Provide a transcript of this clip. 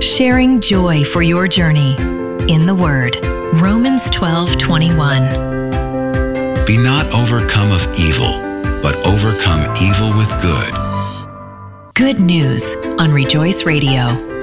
Sharing joy for your journey. In the Word, Romans 12:21. Be not overcome of evil, but overcome evil with good. Good news on Rejoice Radio.